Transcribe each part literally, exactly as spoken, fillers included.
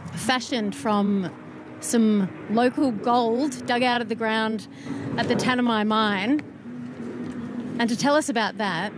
fashioned from some local gold dug out of the ground at the Tanami mine. And to tell us about that,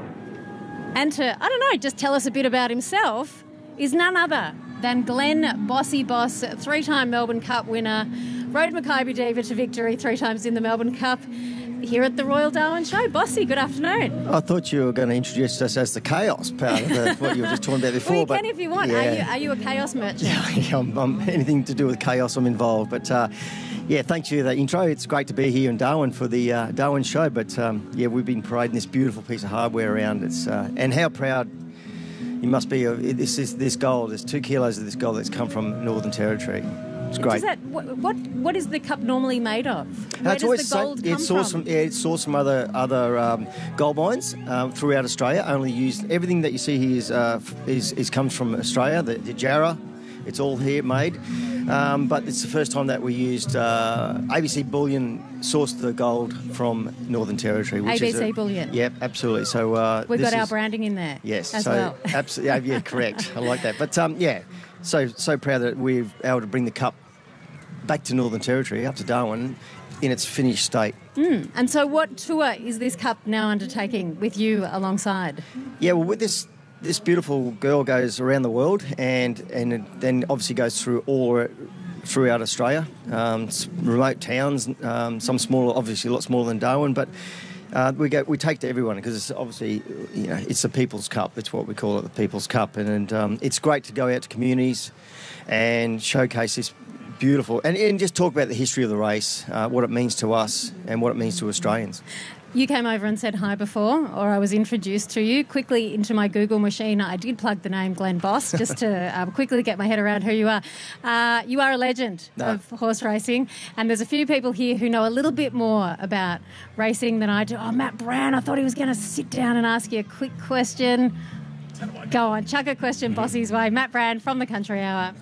and to, I don't know, just tell us a bit about himself, is none other than Glenn Bossy Boss, three-time Melbourne Cup winner, rode Makybe Diva to victory three times in the Melbourne Cup, here at the Royal Darwin Show. Bossy, good afternoon. I thought you were going to introduce us as the chaos part of the, what you were just talking about before. Well, you but can if you want. Yeah. Are you are you a chaos merchant? Yeah, I'm, I'm, anything to do with chaos, I'm involved. But uh, yeah, thanks for that intro. It's great to be here in Darwin for the uh, Darwin Show. But um, yeah, we've been parading this beautiful piece of hardware around. It's uh, and how proud you must be of this. Is this gold? There's two kilos of this gold that's come from Northern Territory. It's great. Does that, what, what what is the cup normally made of? Where uh, does the gold so, come it's sourced from? from? Yeah, it's sourced from other other um, gold mines um, throughout Australia. Only used everything that you see here is uh, is, is comes from Australia. The, the Jarrah, it's all here made. Um, but it's the first time that we used uh, A B C Bullion sourced the gold from Northern Territory. Which A B C is a, Bullion. Yep, absolutely. So uh, we've got is, our branding in there. Yes, as so well. absolutely. Yeah, yeah, correct. I like that. But um, yeah, so so proud that we've able to bring the cup back to Northern Territory, up to Darwin, in its finished state. Mm. And so what tour is this cup now undertaking with you alongside? Yeah, well, with this this beautiful girl goes around the world and and then obviously goes through all throughout Australia, um, remote towns, um, some smaller, obviously a lot smaller than Darwin, but uh, we go we take to everyone because it's obviously, you know, it's the People's Cup. That's what we call it, the People's Cup, and, and um, it's great to go out to communities and showcase this beautiful, and, and just talk about the history of the race, uh, what it means to us and what it means to Australians. You came over and said hi before, or I was introduced to you. Quickly into my Google machine, I did plug the name Glenn Boss just to um, quickly get my head around who you are. Uh, you are a legend no. of horse racing, and there's a few people here who know a little bit more about racing than I do. Oh, Matt Brown, I thought he was going to sit down and ask you a quick question. Go on, chuck a question Bossy's way. Matt Brown from the Country Hour.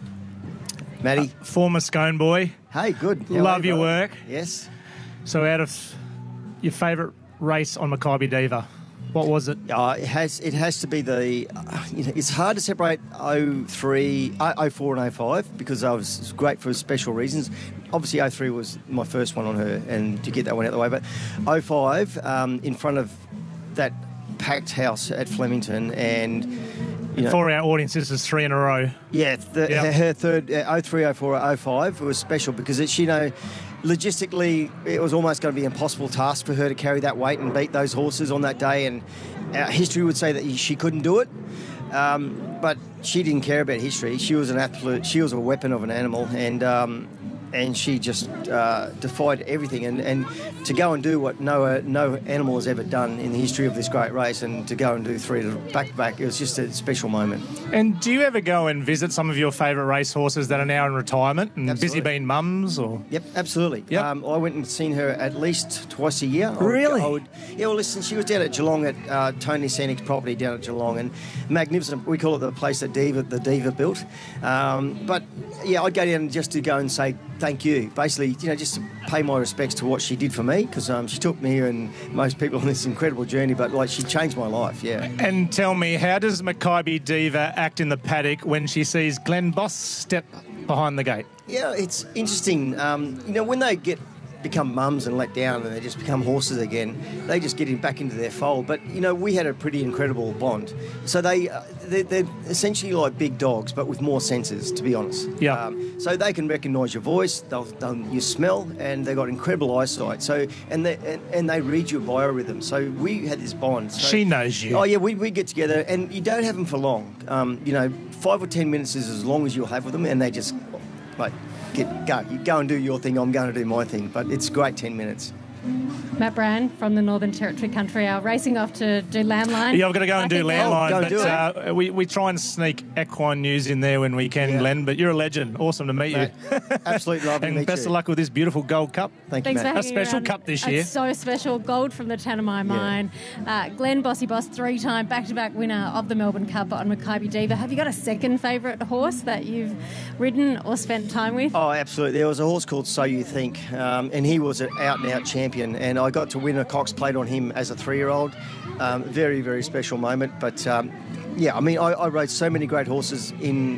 Matty. Uh, former Scone boy. Hey, good. How Love you, your brother? work. Yes. So out of your favourite race on Makybe Diva, what was it? Uh, it has it has to be the, uh, you know, it's hard to separate oh three, oh four and oh five because I was, it was great for special reasons. Obviously oh three was my first one on her and to get that one out of the way, but oh five um, in front of that packed house at Flemington and, you know, For our audience, this is three in a row. Yeah, the, Yep. her, her third, uh, oh three, oh four, oh five was special because it's, you know, logistically it was almost going to be an impossible task for her to carry that weight and beat those horses on that day, and uh, history would say that she couldn't do it. Um, but she didn't care about history. She was an absolute, she was a weapon of an animal, and um, and she just uh, defied everything. And, and to go and do what no uh, no animal has ever done in the history of this great race, and to go and do three back to back, it was just a special moment. And do you ever go and visit some of your favourite race horses that are now in retirement and Absolutely. busy being mums? Or Yep, absolutely. Yep. Um, I went and seen her at least twice a year. I would- Really? I would, yeah, well, listen, she was down at Geelong at uh, Tony Sanik's property down at Geelong, and magnificent. We call it the place that Diva, the Diva built. Um, but, yeah, I'd go down just to go and say thank you. Basically, you know, just to pay my respects to what she did for me, because um, she took me and most people on this incredible journey, but, like, she changed my life, yeah. And tell me, how does Makybe Diva act in the paddock when she sees Glenn Boss step behind the gate? Yeah, it's interesting. Um, you know, when they get become mums and let down and they just become horses again, they just get in, back into their fold. But, you know, we had a pretty incredible bond. So they, uh, they're, they're essentially like big dogs, but with more senses, to be honest. Yeah. Um, so they can recognise your voice, they'll, they'll your smell, and they've got incredible eyesight. So and they and, and they read your biorhythm. So we had this bond. So, She knows you. Oh yeah, we, we get together, and you don't have them for long. Um, you know, five or ten minutes is as long as you'll have with them, and they just like get go. You go and do your thing. I'm going to do my thing. But it's great ten minutes. Matt Brand from the Northern Territory Country Hour, racing off to do Landline. Yeah, I've got to go and I do think- Landline, Oh, go and but do it. uh, we, we try and sneak equine news in there when we can, Yeah. Glenn, but you're a legend. Awesome to meet you. Absolutely lovely to And meet best you. of luck with this beautiful Gold Cup. Thank Thanks you, for Matt. hanging A special around. cup this It's year. so special. Gold from the Tanami mine. Uh, Glenn Bossy Boss, three-time back-to-back winner of the Melbourne Cup on Makybe Diva. Have you got a second favourite horse that you've ridden or spent time with? Oh, absolutely. There was a horse called So You Think, um, and he was an out-and-out champion, and I got to win a Cox Plate on him as a three-year-old. Um, very, very special moment. But, um, yeah, I mean, I, I rode so many great horses in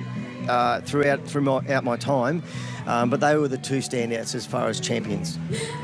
uh, throughout throughout my time, um, but they were the two standouts as far as champions.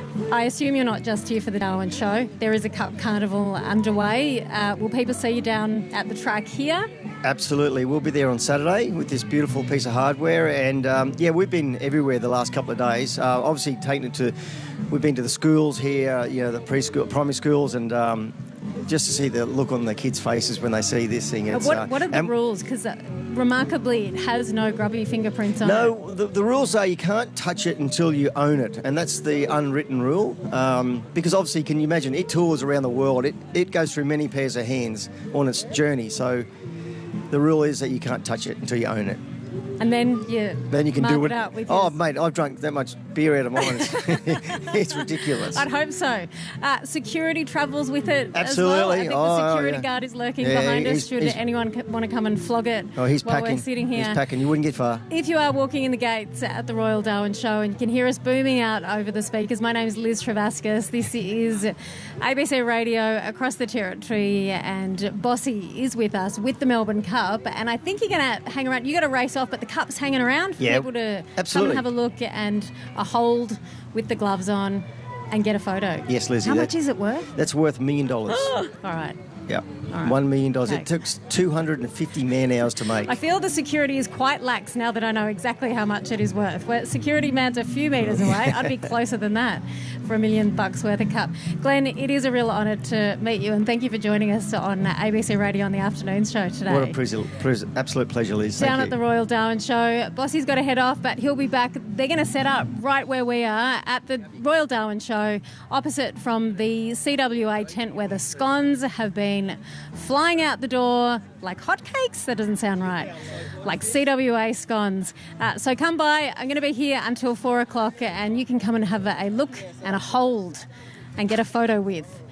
I assume you're not just here for the Darwin Show. There is a Cup Carnival underway. Uh, will people see you down at the track here? Absolutely. We'll be there on Saturday with this beautiful piece of hardware. And, um, yeah, we've been everywhere the last couple of days. Uh, obviously, taking it to... We've been to the schools here, you know, the preschool, primary schools, and... Um, just to see the look on the kids' faces when they see this thing. It's, what, uh, what are the and, rules? Because uh, remarkably, it has no grubby fingerprints on no, it. No, the, the rules are you can't touch it until you own it, and that's the unwritten rule. Um, because obviously, can you imagine, it tours around the world. It, it goes through many pairs of hands on its journey. So the rule is that you can't touch it until you own it. And then you then you can mark do it it. out with oh, yours. mate, I've drunk that much beer out of mine. It's, it's ridiculous. I'd hope so. Uh, security travels with it Absolutely. as well. I think oh, the security yeah. guard is lurking yeah, behind us. he's, Should he's, anyone c- want to come and flog it oh, he's while packing. we're sitting here? He's packing. You wouldn't get far. If you are walking in the gates at the Royal Darwin Show and you can hear us booming out over the speakers, my name is Liz Travascus. This is A B C Radio across the territory, and Bossy is with us with the Melbourne Cup. And I think you're going to hang around. You got to race off, but the Cup's hanging around for yeah, people to absolutely. come and have a look and a hold with the gloves on and get a photo. Yes, Lizzie. How that, much is it worth? That's worth a million dollars. All right. Yeah, right. one million dollars. Okay. It took two hundred fifty man hours to make. I feel the security is quite lax now that I know exactly how much it is worth. Where security man's a few metres away, I'd be closer than that for a million bucks worth of cup. Glenn, it is a real honour to meet you, and thank you for joining us on A B C Radio on the afternoon show today. What a pleasure, pleasure, absolute pleasure, Liz. Down Thank at you. the Royal Darwin Show. Bossy's got to head off, but he'll be back. They're going to set up right where we are at the Royal Darwin Show, opposite from the C W A tent where the scones have been flying out the door like hotcakes. That doesn't sound right. Like C W A scones. Uh, so come by. I'm going to be here until four o'clock, and you can come and have a, a look and a hold and get a photo with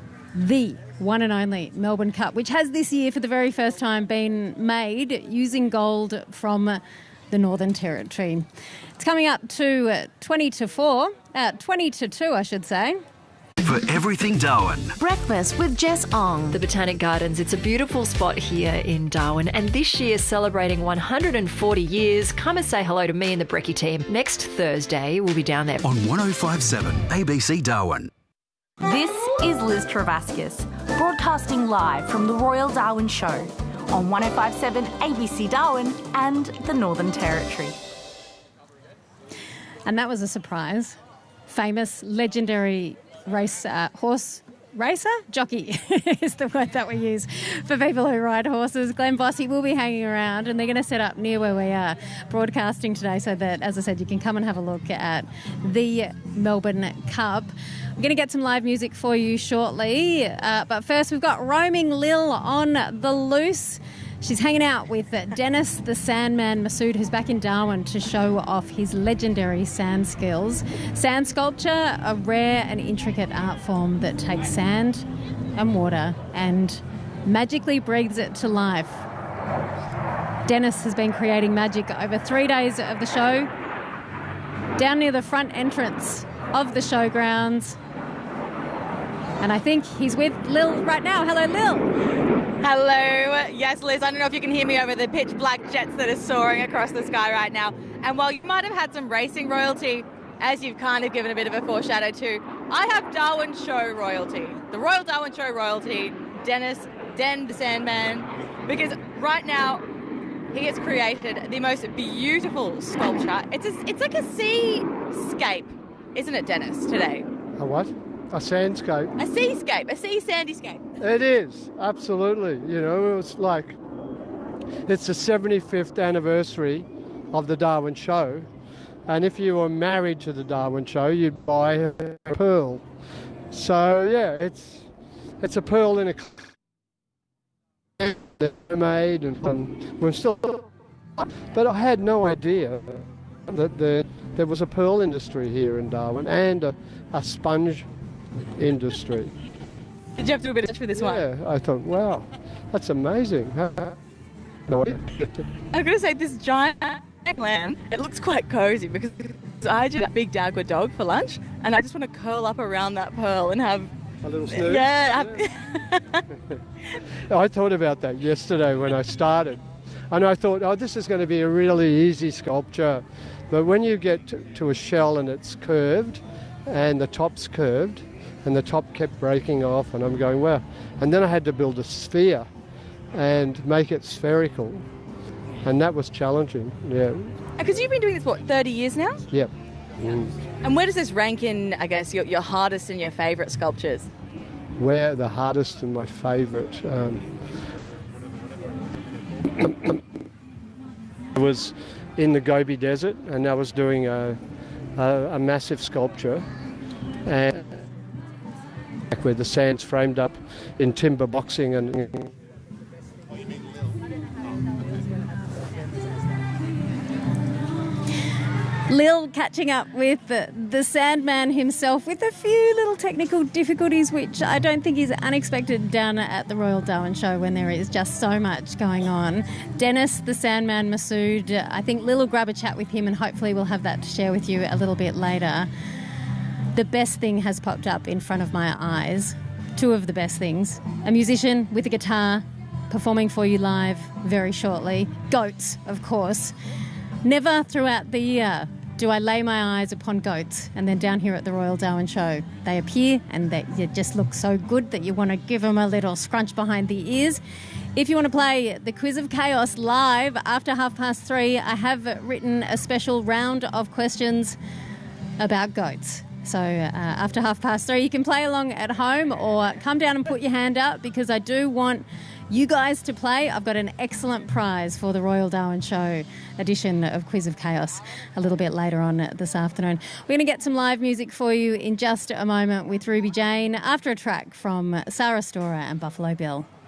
the one and only Melbourne Cup, which has this year for the very first time been made using gold from the Northern Territory. It's coming up to uh, twenty to four, uh, twenty to two, I should say. For everything Darwin. Breakfast with Jess Ong. The Botanic Gardens, it's a beautiful spot here in Darwin, and this year celebrating one hundred forty years. Come and say hello to me and the Brekkie team. Next Thursday, we'll be down there. On one oh five point seven A B C Darwin. This is Liz Travascus, broadcasting live from the Royal Darwin Show on one oh five point seven A B C Darwin and the Northern Territory. And that was a surprise. Famous, legendary race uh, horse racer? Jockey is the word that we use for people who ride horses. Glenn Bossy will be hanging around, and they're going to set up near where we are broadcasting today so that, as I said, you can come and have a look at the Melbourne Cup. We're going to get some live music for you shortly, uh, but first we've got Roaming Lil on the loose. She's hanging out with Dennis the Sandman Masood, who's back in Darwin to show off his legendary sand skills. Sand sculpture, a rare and intricate art form that takes sand and water and magically breathes it to life. Dennis has been creating magic over three days of the show, down near the front entrance of the showgrounds. And I think he's with Lil right now. Hello, Lil. Hello. Yes, Liz, I don't know if you can hear me over the pitch black jets that are soaring across the sky right now. And while you might have had some racing royalty, as you've kind of given a bit of a foreshadow to, I have Darwin Show royalty. The Royal Darwin Show royalty, Dennis, Den the Sandman, because right now he has created the most beautiful sculpture. It's a, it's like a seascape, isn't it, Dennis, today? A what? A sandscape. A seascape, a sea sandyscape. It is, absolutely. You know, it's like, it's the seventy-fifth anniversary of the Darwin Show. And if you were married to the Darwin Show, you'd buy a pearl. So, yeah, it's it's a pearl in a mermaid, and, and we're still... But I had no idea that there, there was a pearl industry here in Darwin and a, a sponge industry. Did you have to do a bit of touch for this one? Yeah, I thought, wow, that's amazing. No idea. I'm going to say this giant lamb, it looks quite cozy because I did a big Dagwa dog for lunch and I just want to curl up around that pearl and have... A little snooze? Yeah. I thought about that yesterday when I started. And I thought, oh, this is going to be a really easy sculpture. But when you get to, to a shell and it's curved, and the top's curved, and the top kept breaking off, and I'm going, well. And then I had to build a sphere and make it spherical. And that was challenging, yeah. Because you've been doing this, what, thirty years now? Yep. Mm. And where does this rank in, I guess, your, your hardest and your favourite sculptures? Where the hardest and my favourite um, was in the Gobi Desert, and I was doing a, a, a massive sculpture, and where the sand's framed up in timber boxing and. Lil catching up with the, the Sandman himself with a few little technical difficulties, which I don't think is unexpected down at the Royal Darwin Show when there is just so much going on. Dennis, the Sandman Masood, I think Lil will grab a chat with him and hopefully we'll have that to share with you a little bit later. The best thing has popped up in front of my eyes. Two of the best things. A musician with a guitar performing for you live very shortly. Goats, of course. Never throughout the year do I lay my eyes upon goats, and then down here at the Royal Darwin Show they appear and they you just look so good that you want to give them a little scrunch behind the ears. If you want to play the Quiz of Chaos live after half past three, I have written a special round of questions about goats. So uh, after half past three you can play along at home or come down and put your hand up, because I do want you guys to play. I've got an excellent prize for the Royal Darwin Show edition of Quiz of Chaos a little bit later on this afternoon. We're going to get some live music for you in just a moment with Ruby Jane after a track from Sarah Storer and Buffalo Bill.